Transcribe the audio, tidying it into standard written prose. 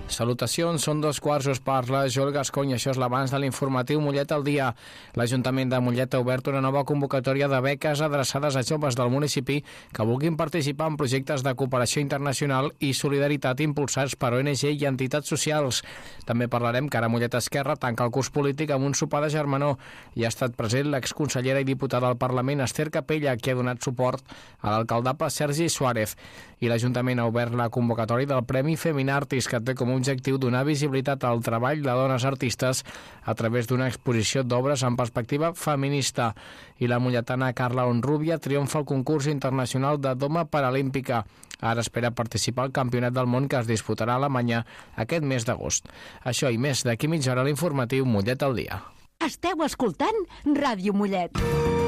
Salutacions, són 2:15, parla Joel Gascony. Això és l'abans de l'informatiu Mollet al dia. L'Ajuntament de Mollet ha obert una nova convocatòria de beques adreçades a joves del municipi que vulguin participar en projectes de cooperació internacional i solidaritat impulsats per ONG i entitats socials. També parlarem que ara Mollet Esquerra tanca el curs polític amb un sopar de germanor. Hi ha estat present l'exconsellera i diputada al Parlament Esther Capella, que ha donat suport a l'alcaldable Sergi Suárez. I l'Ajuntament ha obert la convocatòria del Premi Feminartis, que té com a objectiu donar visibilitat al treball de dones artistes a través d'una exposició d'obres en perspectiva feminista. I la molletana Carla Honrubia triomfa al concurs internacional de doma paralímpica. Ara espera participar al Campionat del Món que es disputarà a Alemanya aquest mes d'agost. Això i més d'aquí mitja hora a l'informatiu Mollet al dia. Esteu escoltant Ràdio Mollet.